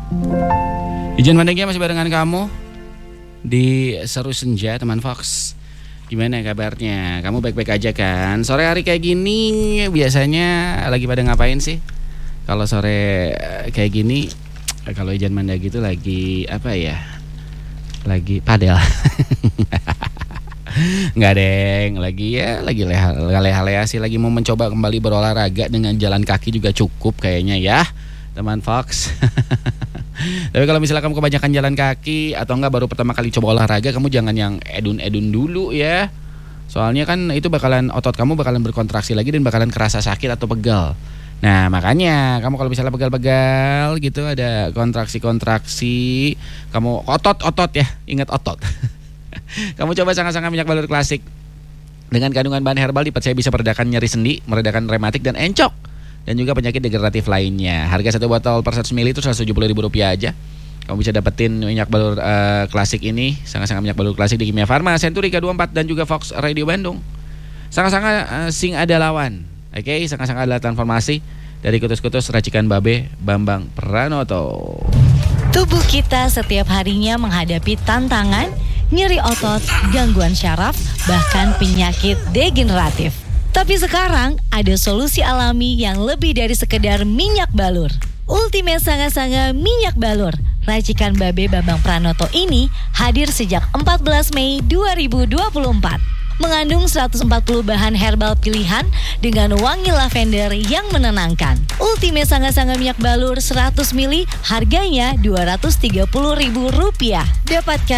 Ijen Mandegya masih barengan kamu di Seru Senja, teman Fox. Gimana kabarnya? Kamu baik-baik aja kan? Sore hari kayak gini biasanya lagi pada ngapain sih? Kalau sore kayak gini, kalau Ijen Mandegya itu lagi apa ya? Lagi padel. Nggak deng, lagi leha-leha sih, lagi mau mencoba kembali berolahraga dengan jalan kaki juga cukup kayaknya ya, teman Fox. Tapi kalau misalnya kamu kebanyakan jalan kaki atau enggak baru pertama kali coba olahraga, kamu jangan yang edun-edun dulu ya. Soalnya kan itu otot kamu bakalan berkontraksi lagi dan bakalan kerasa sakit atau pegal. Nah makanya kamu kalau misalnya pegal-pegal gitu, ada kontraksi-kontraksi, kamu otot ya, ingat otot. Kamu coba sangat-sangat minyak balur klasik dengan kandungan bahan herbal dipercaya bisa meredakan nyeri sendi, meredakan rematik dan encok, dan juga penyakit degeneratif lainnya. Harga satu botol per 100 ml itu Rp170.000 aja. Kamu bisa dapetin minyak balur klasik ini, sangat-sangat minyak balur klasik di Kimia Farma, Century K24 dan juga Fox Radio Bandung. Sangat-sangat sing ada lawan. Oke, sangat-sangat adalah transformasi dari kutus-kutus racikan Babe Bambang Pranoto. Tubuh kita setiap harinya menghadapi tantangan, nyeri otot, gangguan syaraf, bahkan penyakit degeneratif. Tapi sekarang ada solusi alami yang lebih dari sekedar minyak balur. Ultimate Sanga-Sanga Minyak Balur racikan Babe Bambang Pranoto ini hadir sejak 14 Mei 2024. Mengandung 140 bahan herbal pilihan dengan wangi lavender yang menenangkan. Ultimate Sanga-Sanga Minyak Balur 100 ml harganya Rp230.000. Dapatkan